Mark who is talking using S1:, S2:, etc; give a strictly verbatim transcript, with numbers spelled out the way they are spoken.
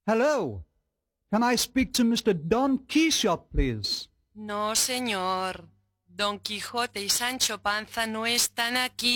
S1: Hello. Can I speak to Mister Don Quixote, please?
S2: No, señor. Don Quijote y Sancho Panza no están aquí.